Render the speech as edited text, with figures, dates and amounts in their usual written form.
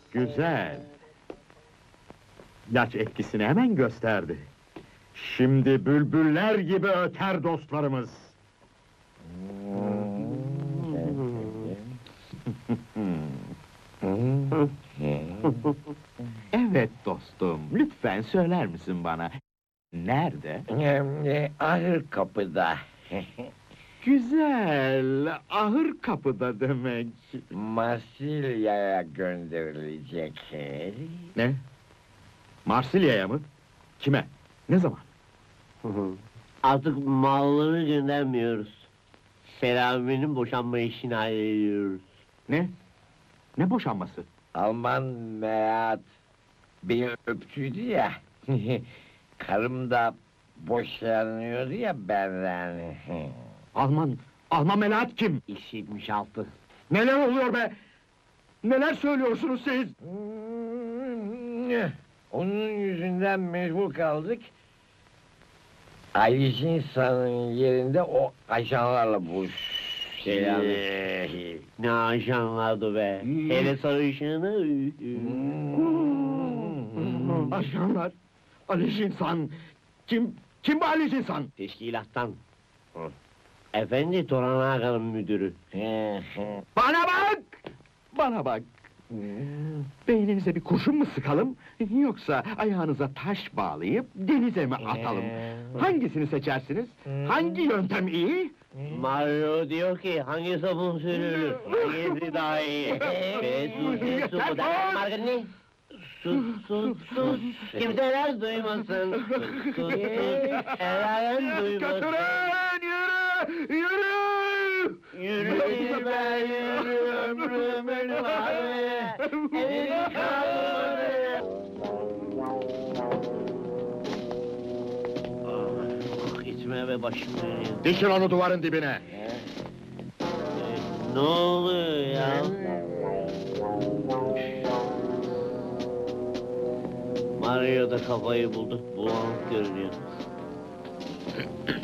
Güzel. İlaç etkisini hemen gösterdi. Şimdi bülbüller gibi öter dostlarımız. Evet dostum, lütfen söyler misin bana? Nerede? Ahır kapıda. Güzel, ahır kapıda demek. Marsilya'ya gönderilecek. Ne? Marsilya'ya mı? Kime? Ne zaman? Artık malları göndermiyoruz. Selami'nin boşanma işini hallediyoruz. Ne? Ne boşanması? Alman Meat beni öptüydü ya. Karım da boşanıyordu ya benden. Alman Melahat kim? X 76. Neler oluyor be? Neler söylüyorsunuz siz? Onun yüzünden mecbur kaldık. Alice insanın yerinde o ajanlarla Ne ajanlardı be? Hele sarışını. Ajanlar, Ali Jinsan. Kim bu Ali Jinsan? Teşkilattan. Efendi Toran Ağa'nın müdürü. Bana bak! Bana bak! Beyninize bir kurşun mu sıkalım, yoksa ayağınıza taş bağlayıp denize mi atalım? Hangisini seçersiniz? Hangi yöntem iyi? Mario diyor ki hangi sabun sürülür? Hangisi daha iyi? Be sus Yeter, bu da sus! margani. Sus. Kimseler duymasın. Sus. Helalen duymasın. Götürün! Yürü! Yürü ben yürü ömrümün varı. Evin kalmadı. İçime ve başım dönüyor. Dişin onu duvarın dibine! Ne oluyor ya? Mario da kafayı buldu, bulanık görünüyor.